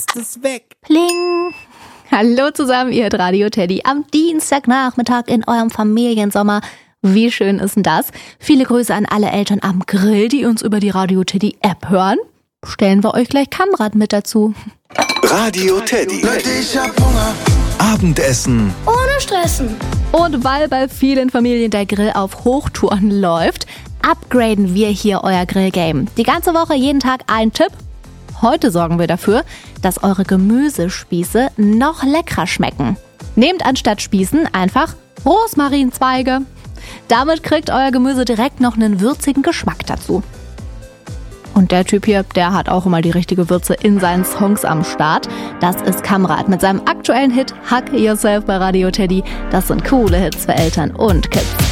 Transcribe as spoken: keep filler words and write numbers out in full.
ist weg. Pling! Hallo zusammen, ihr hört Radio Teddy am Dienstagnachmittag in eurem Familiensommer. Wie schön ist denn das? Viele Grüße an alle Eltern am Grill, die uns über die Radio Teddy App hören. Stellen wir euch gleich Kamrad mit dazu. Radio Teddy. Leute, ich hab Hunger. Abendessen. Ohne Stressen. Und weil bei vielen Familien der Grill auf Hochtouren läuft, upgraden wir hier euer Grillgame. Die ganze Woche jeden Tag ein Tipp. Heute sorgen wir dafür, dass eure Gemüsespieße noch leckerer schmecken. Nehmt anstatt Spießen einfach Rosmarinzweige. Damit kriegt euer Gemüse direkt noch einen würzigen Geschmack dazu. Und der Typ hier, der hat auch immer die richtige Würze in seinen Songs am Start. Das ist Kamrad mit seinem aktuellen Hit Hug Yourself bei Radio Teddy. Das sind coole Hits für Eltern und Kids.